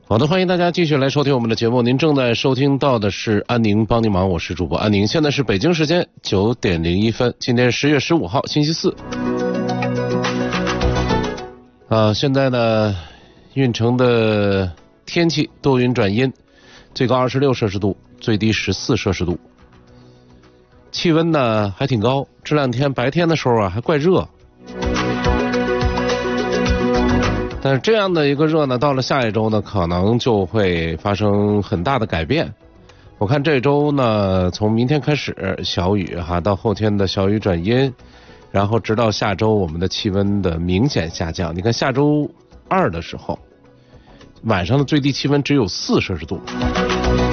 好的，欢迎大家继续来收听我们的节目。您正在收听到的是安宁帮您忙，我是主播安宁。现在是北京时间9点01分，今天10月15号星期四。现在呢，运城的天气多云转阴，最高26摄氏度，最低14摄氏度。气温呢还挺高，这两天白天的时候还怪热。但是这样的一个热呢，到了下一周呢，可能就会发生很大的改变。我看这周呢，从明天开始小雨到后天的小雨转阴，然后直到下周我们的气温的明显下降。你看下周2的时候，晚上的最低气温只有4摄氏度。